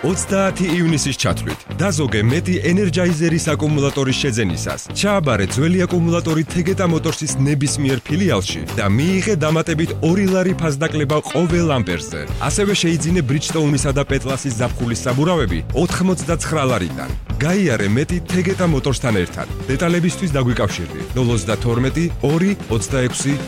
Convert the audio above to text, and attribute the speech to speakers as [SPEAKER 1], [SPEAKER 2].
[SPEAKER 1] 30 ივნისის ჩათვლით. დაზოგე მეტი ენერჯაიზერის აკუმულატორის შეძენისას. ჩააბარე ძველი აკუმულატორი Tegeta Motors-ის ნებისმიერ ფილიალში და მიიღე დამატებით 2 ლარი ფასდაკლება ყოველ ამპერზე. ასევე შეიძინე Bridgestone-ისა და Petlas-ის ზაფხულის საბურავები 89 ლარიდან. გაიარე მეტი Tegeta Motors-თან ერთად. დეტალებისთვის დაგვიკავშირდი 032 2 26